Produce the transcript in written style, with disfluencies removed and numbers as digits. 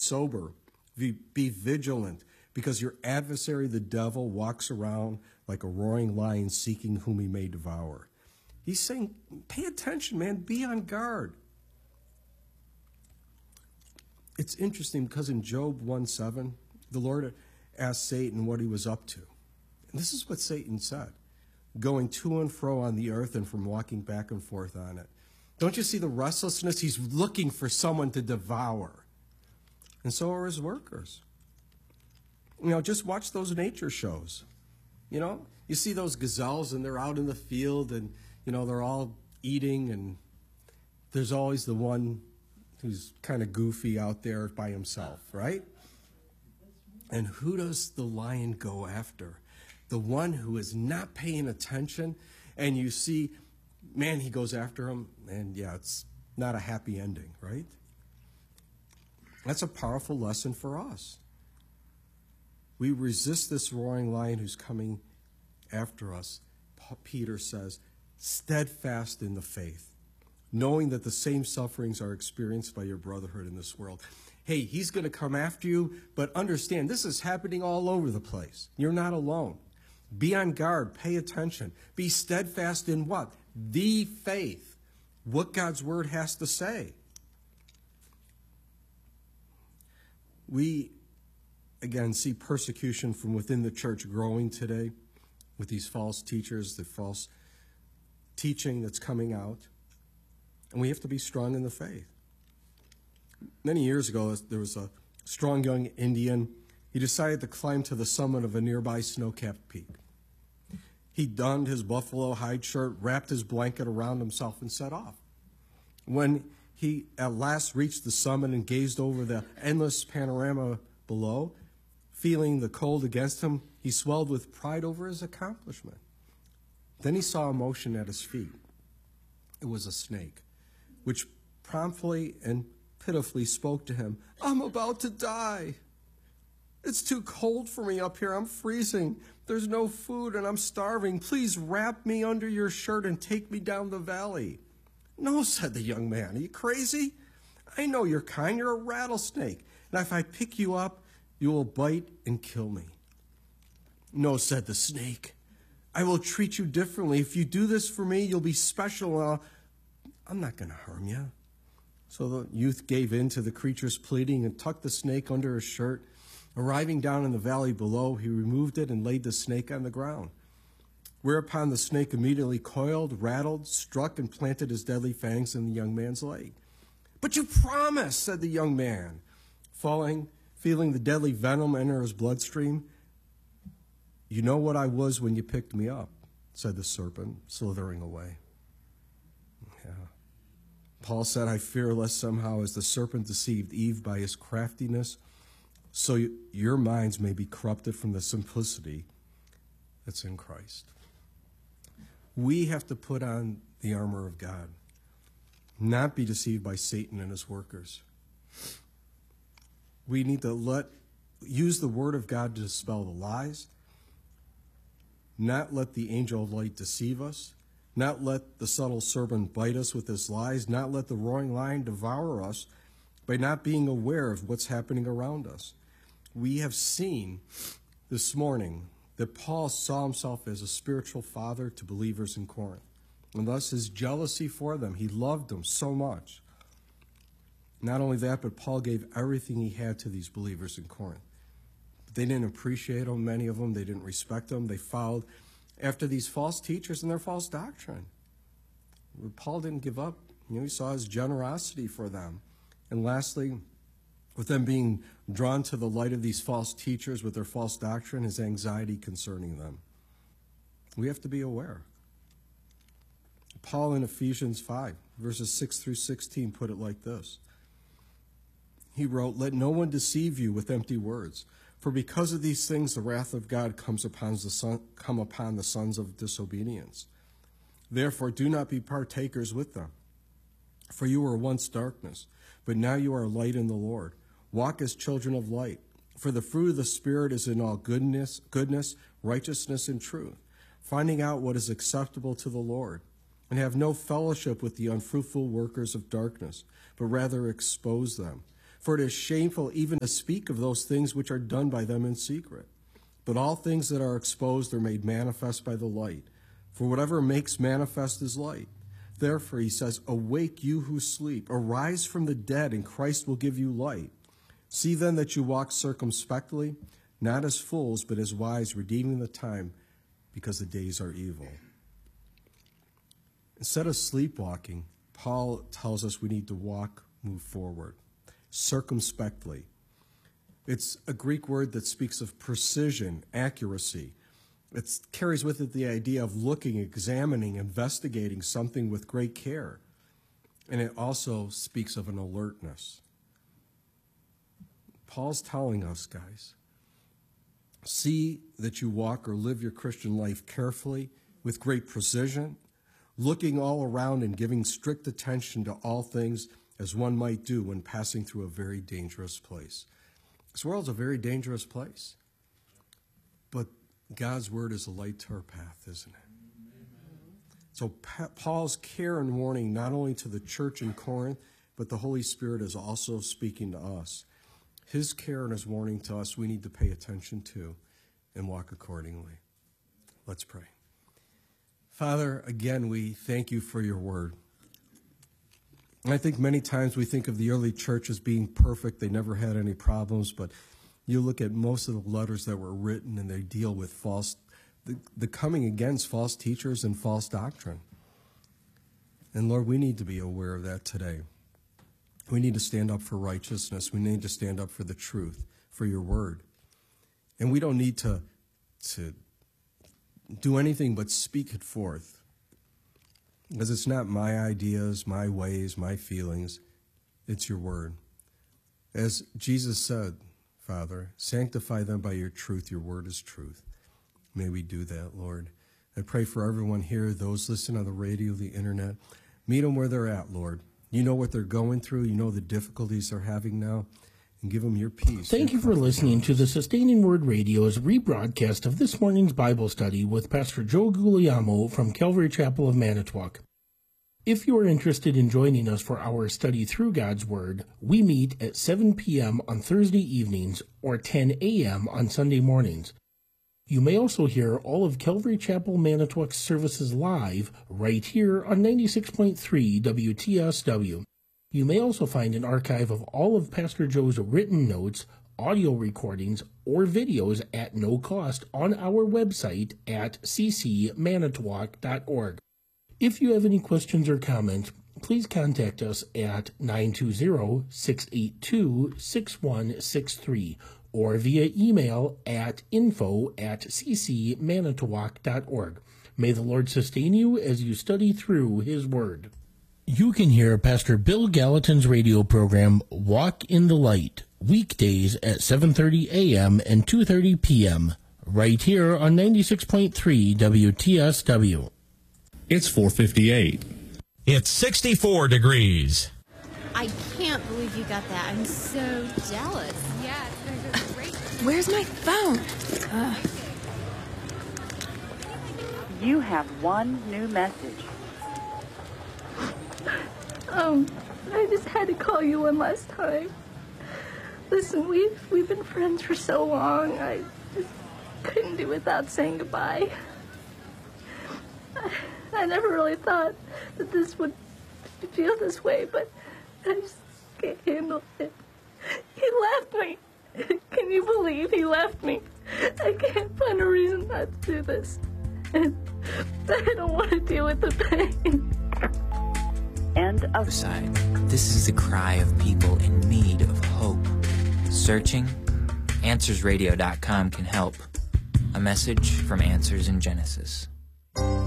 sober, be vigilant, because your adversary, the devil, walks around like a roaring lion seeking whom he may devour. He's saying, pay attention, man. Be on guard. It's interesting because in Job 1:7, the Lord asked Satan what he was up to. And this is what Satan said, going to and fro on the earth and from walking back and forth on it. Don't you see the restlessness? He's looking for someone to devour. And so are his workers. Just watch those nature shows. You see those gazelles and they're out in the field and, they're all eating, and there's always the one who's kind of goofy out there by himself, right? And who does the lion go after? The one who is not paying attention, and you see, man, he goes after him, and yeah, it's not a happy ending, right? That's a powerful lesson for us. We resist this roaring lion who's coming after us. Peter says, steadfast in the faith, knowing that the same sufferings are experienced by your brotherhood in this world. Hey, he's going to come after you, but understand this is happening all over the place. You're not alone. Be on guard. Pay attention. Be steadfast in what? The faith. What God's word has to say. We, again, see persecution from within the church growing today with these false teachers, the false teaching that's coming out. And we have to be strong in the faith. Many years ago, there was a strong young Indian. He decided to climb to the summit of a nearby snow-capped peak. He donned his buffalo hide shirt, wrapped his blanket around himself, and set off. When he at last reached the summit and gazed over the endless panorama below, feeling the cold against him, he swelled with pride over his accomplishment. Then he saw a motion at his feet. It was a snake, which promptly and pitifully spoke to him, I'm about to die. It's too cold for me up here. I'm freezing. There's no food and I'm starving. Please wrap me under your shirt and take me down the valley. No, said the young man. Are you crazy? I know you're kind. You're a rattlesnake. And if I pick you up, you will bite and kill me. No, said the snake. I will treat you differently. If you do this for me, you'll be special. I'm not going to harm you. So the youth gave in to the creature's pleading and tucked the snake under his shirt. Arriving down in the valley below, he removed it and laid the snake on the ground. Whereupon the snake immediately coiled, rattled, struck, and planted his deadly fangs in the young man's leg. But you promised, said the young man, feeling the deadly venom enter his bloodstream. You know what I was when you picked me up, said the serpent, slithering away. Yeah. Paul said, I fear lest somehow as the serpent deceived Eve by his craftiness, so your minds may be corrupted from the simplicity that's in Christ. We have to put on the armor of God, not be deceived by Satan and his workers. We need to use the word of God to dispel the lies, not let the angel of light deceive us, not let the subtle serpent bite us with his lies, not let the roaring lion devour us by not being aware of what's happening around us. We have seen this morning that Paul saw himself as a spiritual father to believers in Corinth, and thus his jealousy for them. He loved them so much. Not only that, but Paul gave everything he had to these believers in Corinth. They didn't appreciate him, many of them. They didn't respect him. They followed after these false teachers and their false doctrine. But Paul didn't give up. He saw his generosity for them. And lastly, with them being drawn to the light of these false teachers with their false doctrine, his anxiety concerning them. We have to be aware. Paul in Ephesians 5, verses 6 through 16, put it like this. He wrote, let no one deceive you with empty words, for because of these things the wrath of God come upon the sons of disobedience. Therefore do not be partakers with them. For you were once darkness, but now you are light in the Lord. Walk as children of light. For the fruit of the Spirit is in all goodness, righteousness, and truth, finding out what is acceptable to the Lord. And have no fellowship with the unfruitful workers of darkness, but rather expose them. For it is shameful even to speak of those things which are done by them in secret. But all things that are exposed are made manifest by the light. For whatever makes manifest is light. Therefore, he says, awake you who sleep, arise from the dead, and Christ will give you light. See then that you walk circumspectly, not as fools, but as wise, redeeming the time, because the days are evil. Instead of sleepwalking, Paul tells us we need to move forward, circumspectly. It's a Greek word that speaks of precision, accuracy. It carries with it the idea of looking, examining, investigating something with great care. And it also speaks of an alertness. Paul's telling us, guys, see that you walk or live your Christian life carefully, with great precision, looking all around and giving strict attention to all things as one might do when passing through a very dangerous place. This world's a very dangerous place. But God's word is a light to our path, isn't it? So Paul's care and warning not only to the church in Corinth, but the Holy Spirit is also speaking to us. His care and his warning to us we need to pay attention to and walk accordingly. Let's pray. Father, again, we thank you for your word. And I think many times we think of the early church as being perfect. They never had any problems, but you look at most of the letters that were written and they deal with the coming against false teachers and false doctrine. And Lord, we need to be aware of that today. We need to stand up for righteousness. We need to stand up for the truth, for your word. And we don't need to do anything but speak it forth. Because it's not my ideas, my ways, my feelings. It's your word. As Jesus said, Father, sanctify them by your truth. Your word is truth. May we do that, Lord. I pray for everyone here, those listening on the radio, the internet. Meet them where they're at, Lord. You know what they're going through. You know the difficulties they're having now. And give them your peace. Thank you for listening to the Sustaining Word Radio's rebroadcast of this morning's Bible study with Pastor Joe Guglielmo from Calvary Chapel of Manitowoc. If you are interested in joining us for our study through God's Word, we meet at 7 p.m. on Thursday evenings or 10 a.m. on Sunday mornings. You may also hear all of Calvary Chapel Manitowoc's services live right here on 96.3 WTSW. You may also find an archive of all of Pastor Joe's written notes, audio recordings, or videos at no cost on our website at ccmanitowoc.org. If you have any questions or comments, please contact us at 920-682-6163 or via email at info@ccmanitowoc.org. May the Lord sustain you as you study through His Word. You can hear Pastor Bill Gallatin's radio program, Walk in the Light, weekdays at 7:30 a.m. and 2:30 p.m., right here on 96.3 WTSW. It's 4:58. It's 64 degrees. I can't believe you got that. I'm so jealous. Yeah, it's going to go great. Where's my phone? You have one new message. I just had to call you one last time. Listen, we've been friends for so long. I just couldn't do without saying goodbye. I never really thought that this would feel this way, but I just can't handle it. He left me. Can you believe he left me? I can't find a reason not to do this. And I don't want to deal with the pain. End of Suicide. This is the cry of people in need of hope. Searching? AnswersRadio.com can help. A message from Answers in Genesis.